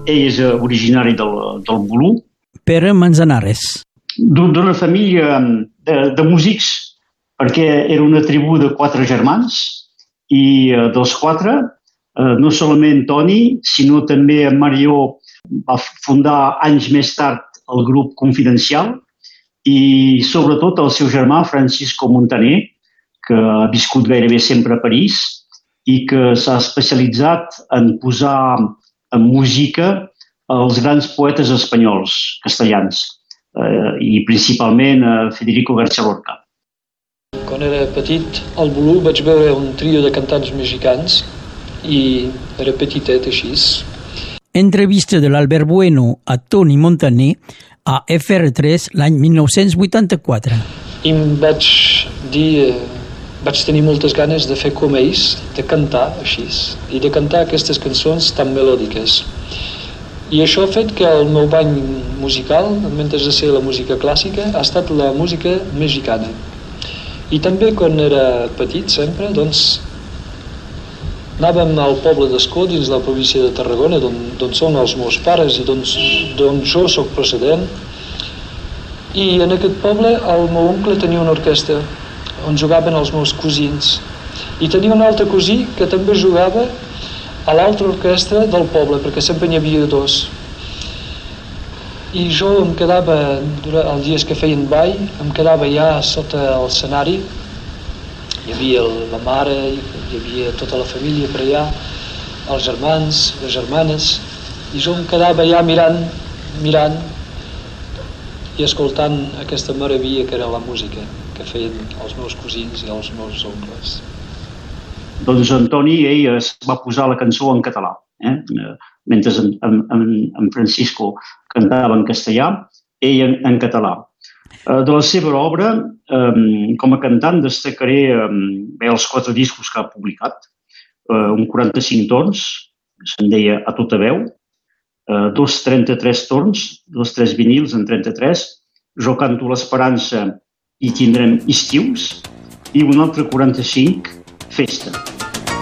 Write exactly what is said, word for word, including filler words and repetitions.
ell és originari del, del Bolú. Pere Manzanares. D'una família de, de músics, perquè era una tribu de quatre germans i eh, dels quatre, eh, no solament Toni, sinó també Mario va fundar anys més tard el grup Confidencial i sobretot el seu germà Francisco Montaner, que ha viscut gairebé sempre a París i que s'ha especialitzat en posar en música els grans poetes espanyols, castellans, eh, i principalment eh, Federico García Lorca. Quan era petit, al Bolú vaig veure un trio de cantants mexicans i era petitet així. Entrevista de l'Albert Bueno a Toni Montaner a F R tres l'any mil nou-cents vuitanta-quatre. I em vaig dir, vaig tenir moltes ganes de fer com ells, de cantar així, i de cantar aquestes cançons tan melòdiques. I això ha fet que el meu bany musical, mentre de ser la música clàssica, ha estat la música mexicana. I també quan era petit, sempre, doncs, anàvem al poble d'Escó, dins la província de Tarragona, d'on són els meus pares i d'on jo soc procedent. I en aquest poble el meu oncle tenia una orquestra on jugaven els meus cosins. I tenia un altre cosí que també jugava a l'altra orquestra del poble, perquè sempre n'hi havia dos. I jo em quedava, durant els dies que feien ball, em quedava ja sota l'escenari. Hi havia la mare, hi havia tota la família per allà, els germans, les germanes, i jo em quedava ja mirant, mirant i escoltant aquesta meravella que era la música que feien els meus cosins i els meus oncles. Doncs Antoni, ell es va posar la cançó en català, eh? Mentre en, en, en Francisco cantava en castellà, ell en, en català. De la seva obra, eh, com a cantant, destacaré eh, bé els quatre discos que ha publicat, eh, un quaranta-cinc torns, se'n deia A tota veu, eh, dos trenta-tres torns, dos tres vinils en trenta-tres, Jo canto l'esperança i tindrem estius, i un altre quaranta-cinc, Festa.